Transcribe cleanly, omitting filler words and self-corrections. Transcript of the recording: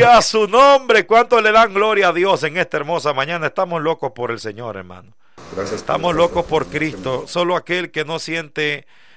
sea su nombre. ¿Cuánto le dan gloria a Dios en esta hermosa mañana? Estamos locos por el Señor, hermano. Gracias por Estamos esta locos por oportunidad, Cristo. Señor. Solo aquel que no siente